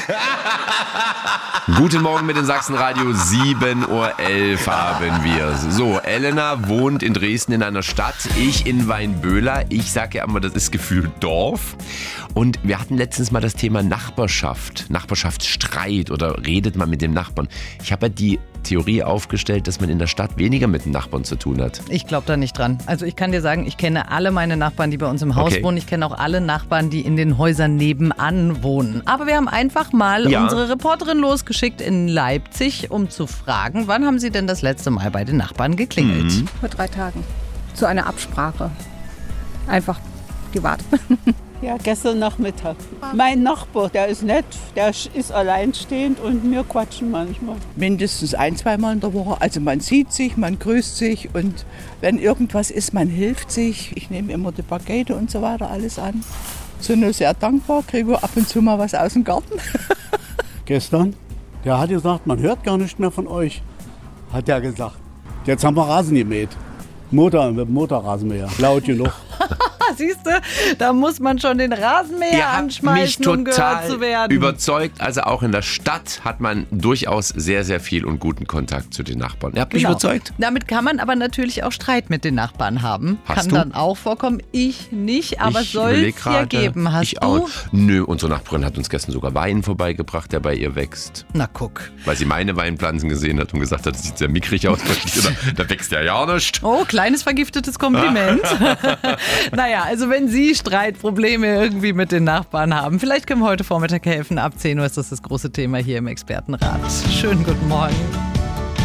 Guten Morgen mit dem Sachsenradio, 7.11 Uhr haben wir. So, Elena wohnt in Dresden in einer Stadt, ich in Weinböhler. Ich sage ja immer, das ist gefühlt Dorf. Und wir hatten letztens mal das Thema Nachbarschaft, Nachbarschaftsstreit oder redet man mit dem Nachbarn. Ich habe ja die Theorie aufgestellt, dass man in der Stadt weniger mit den Nachbarn zu tun hat. Ich glaube da nicht dran. Also ich kann dir sagen, ich kenne alle meine Nachbarn, die bei uns im Haus wohnen. Ich kenne auch alle Nachbarn, die in den Häusern nebenan wohnen. Aber wir haben einfach mal unsere Reporterin losgeschickt in Leipzig, um zu fragen, wann haben Sie denn das letzte Mal bei den Nachbarn geklingelt? Vor 3 Tagen. Zu einer Absprache. Einfach gewartet. Ja, gestern Nachmittag. Mein Nachbar, der ist nett, der ist alleinstehend und wir quatschen manchmal. Mindestens 1-2 Mal in der Woche. Also man sieht sich, man grüßt sich und wenn irgendwas ist, man hilft sich. Ich nehme immer die Pakete und so weiter alles an. Sind nur sehr dankbar, kriege ab und zu mal was aus dem Garten. Gestern, der hat gesagt, man hört gar nicht mehr von euch, hat er gesagt. Jetzt haben wir Rasen gemäht. Mit dem Motorrasenmäher, laut genug. Siehst du, da muss man schon den Rasenmäher anschmeißen, um gehört zu werden. Überzeugt, also auch in der Stadt hat man durchaus sehr, sehr viel und guten Kontakt zu den Nachbarn. Ihr habt mich überzeugt? Damit kann man aber natürlich auch Streit mit den Nachbarn haben. Kann dann auch vorkommen. Ich nicht, aber soll es ja geben. Hast du? Auch. Nö, unsere Nachbarin hat uns gestern sogar Wein vorbeigebracht, der bei ihr wächst. Na guck. Weil sie meine Weinpflanzen gesehen hat und gesagt hat, das sieht sehr mickrig aus. Da wächst ja gar nichts. Oh, kleines vergiftetes Kompliment. Naja, also wenn Sie Streitprobleme irgendwie mit den Nachbarn haben, vielleicht können wir heute Vormittag helfen. Ab 10 Uhr ist das große Thema hier im Expertenrat. Schönen guten Morgen.